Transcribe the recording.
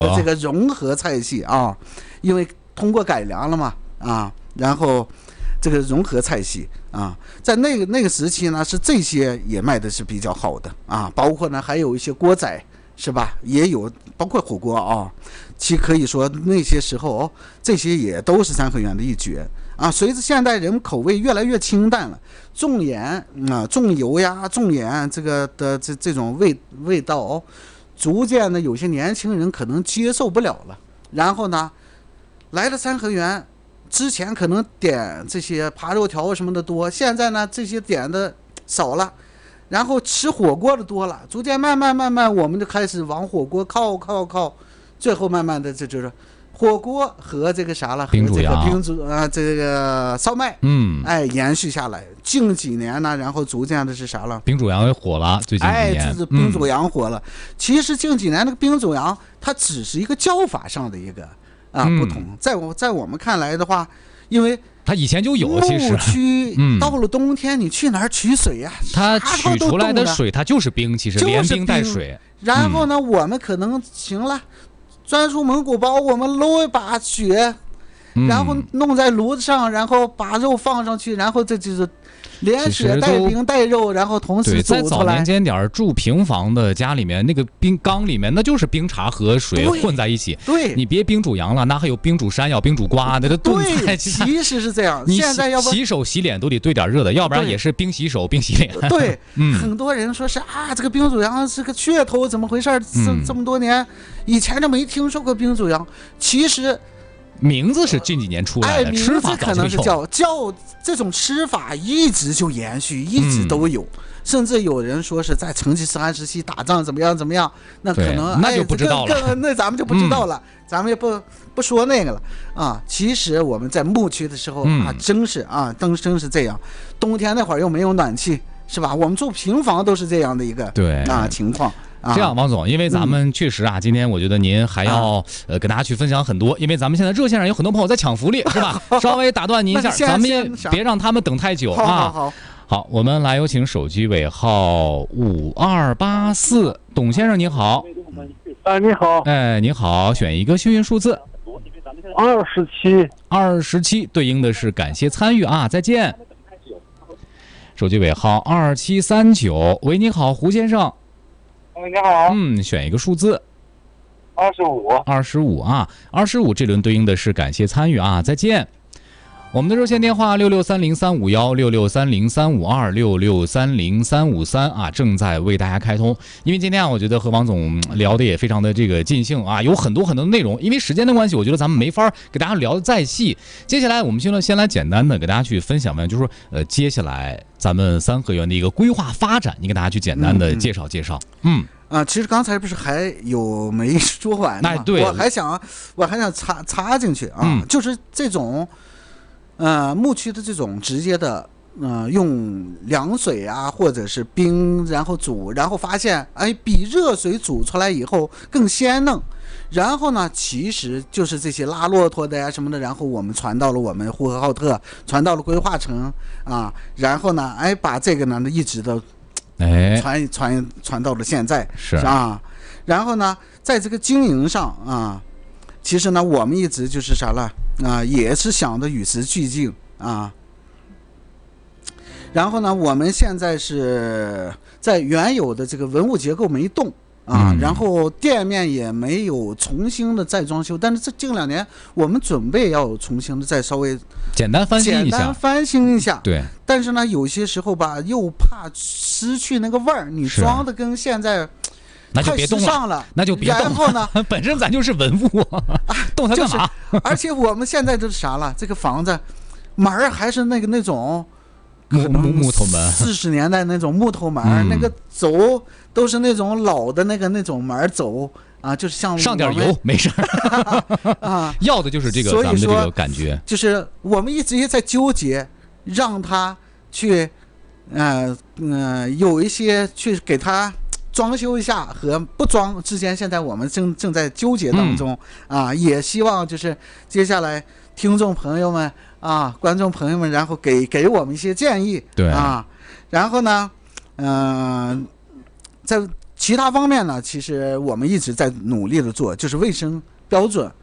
这个融合菜系啊，因为通过改良了嘛啊，然后这个融合菜系啊，在那个时期呢，是这些也卖的是比较好的啊，包括呢还有一些锅仔是吧，也有包括火锅啊，其可以说那些时候这些也都是三合园的一绝啊。随着现代人口味越来越清淡了，重盐啊、重油呀、重盐这个的这种味道逐渐的有些年轻人可能接受不了了，然后呢，来了三合园，之前可能点这些扒肉条什么的多，现在呢这些点的少了，然后吃火锅的多了，逐渐慢慢，我们就开始往火锅靠，最后慢慢的这就是火锅和这个啥了，和这个冰煮啊，这个烧麦，延续下来。近几年呢，然后逐渐的是啥了？ 冰煮羊也火了，最近几年， 这冰煮羊火了。其实近几年那个冰煮羊，它只是一个叫法上的一个不同。在我们看来的话，因为它以前就有，其实牧区到了冬天，你去哪儿取水呀？ 它取出来的水，它就是冰，其实连冰带水。 然后呢，我们可能行了。专属蒙古包，我们搂一把血，然后弄在炉子上，然后把肉放上去，然后这就是连血带冰带肉，然后同时煮出来。 在早年间点住平房的家里面，那个冰缸里面那就是冰茶和水混在一起。 对， 你别冰煮羊了，那还有冰煮山药、冰煮瓜，那炖菜。 其实是这样。 你现在要不洗手洗脸都得兑点热的，要不然也是冰洗手、冰洗脸。 对，很多人说是这个冰煮羊是个噱头，怎么回事？这么多年以前都没听说过冰煮羊，其实。 名字是近几年出来的，吃法可能是叫这种吃法一直就延续，一直都有，甚至有人说是在成吉思汗时期打仗怎么样，那可能那就不知道了， 那咱们就不知道了，咱们也不说那个了啊。其实我们在牧区的时候真是真是这样，冬天那会儿又没有暖气，是吧？我们住平房都是这样的一个情况。 这样，王总，因为咱们确实今天我觉得您还要跟大家去分享很多，因为咱们现在热线上有很多朋友在抢福利，是吧？稍微打断您一下，咱们也别让他们等太久啊。好，我们来有请手机尾号5284，董先生您好。 你好。 你好，选一个幸运数字。27对应的是感谢参与再见。手机尾号2739，喂，你好，胡先生。 你好。 选一个数字。 25。 25这轮对应的是感谢参与再见。我们的热线电话6630-351，6630-352，6630-353正在为大家开通。因为今天我觉得和王总聊的也非常的这个尽兴有很多的内容。因为时间的关系，我觉得咱们没法给大家聊的再细。接下来我们先来简单的给大家去分享就是说接下来咱们三合园的一个规划发展，你给大家去简单的介绍介绍。 其实刚才不是还有没说完吗？ 对， 我还想插进去就是这种牧区的这种直接的用凉水或者是冰然后煮，然后发现比热水煮出来以后更鲜嫩，然后呢其实就是这些拉骆驼的呀什么的，然后我们传到了我们呼和浩特，传到了规划城然后呢把这个呢一直的传到了现在， 是然后呢在这个经营上其实呢我们一直就是啥了也是想的与时俱进然后呢我们现在是在原有的这个文物结构没动然后店面也没有重新的再装修，但是这近2年我们准备要重新的再稍微简单翻新一下， 对。但是呢有些时候吧又怕失去那个味儿，你装的跟现在那就别动了，那就别动了。 然后呢， 本身咱就是文物动它干嘛？ 而且我们现在都是啥了？这个房子门还是那种木头门 ，40年代那种木头门，那个轴都是那种老的那种门轴就是像上点油没事要的就是这个咱们的这个感觉。 就是我们一直也在纠结，让他去有一些去给他装修一下和不装之间，现在我们正在纠结当中也希望就是接下来听众朋友们观众朋友们，然后给我们一些建议， 对然后呢在其他方面呢，其实我们一直在努力的做，就是卫生标准